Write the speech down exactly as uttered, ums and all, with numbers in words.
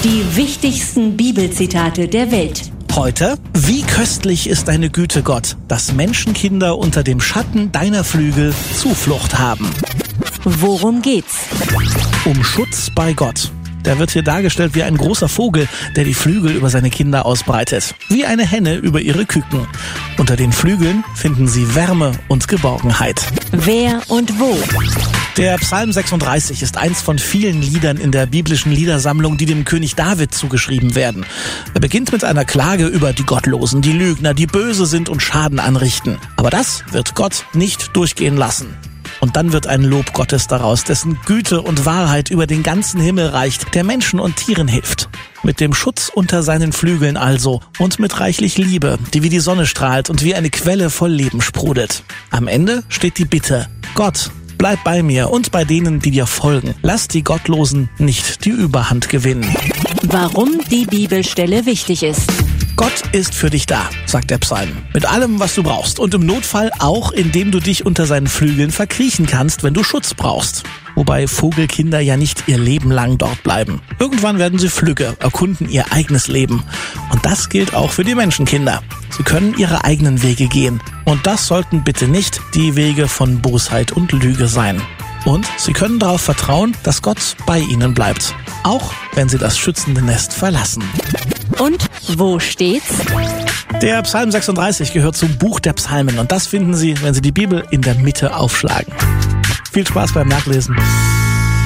Die wichtigsten Bibelzitate der Welt. Heute: Wie köstlich ist deine Güte, Gott, dass Menschenkinder unter dem Schatten deiner Flügel Zuflucht haben. Worum geht's? Um Schutz bei Gott. Der wird hier dargestellt wie ein großer Vogel, der die Flügel über seine Kinder ausbreitet. Wie eine Henne über ihre Küken. Unter den Flügeln finden sie Wärme und Geborgenheit. Wer und wo? Der Psalm sechsunddreißig ist eins von vielen Liedern in der biblischen Liedersammlung, die dem König David zugeschrieben werden. Er beginnt mit einer Klage über die Gottlosen, die Lügner, die böse sind und Schaden anrichten. Aber das wird Gott nicht durchgehen lassen. Und dann wird ein Lob Gottes daraus, dessen Güte und Wahrheit über den ganzen Himmel reicht, der Menschen und Tieren hilft. Mit dem Schutz unter seinen Flügeln also und mit reichlich Liebe, die wie die Sonne strahlt und wie eine Quelle voll Leben sprudelt. Am Ende steht die Bitte: Gott, bleib bei mir und bei denen, die dir folgen. Lass die Gottlosen nicht die Überhand gewinnen. Warum die Bibelstelle wichtig ist. Gott ist für dich da, sagt der Psalm, mit allem, was du brauchst und im Notfall auch, indem du dich unter seinen Flügeln verkriechen kannst, wenn du Schutz brauchst. Wobei Vogelkinder ja nicht ihr Leben lang dort bleiben. Irgendwann werden sie flügge, erkunden ihr eigenes Leben. Und das gilt auch für die Menschenkinder. Sie können ihre eigenen Wege gehen. Und das sollten bitte nicht die Wege von Bosheit und Lüge sein. Und sie können darauf vertrauen, dass Gott bei ihnen bleibt. Auch wenn sie das schützende Nest verlassen. Und wo steht's? Der Psalm sechsunddreißig gehört zum Buch der Psalmen und das finden Sie, wenn Sie die Bibel in der Mitte aufschlagen. Viel Spaß beim Nachlesen.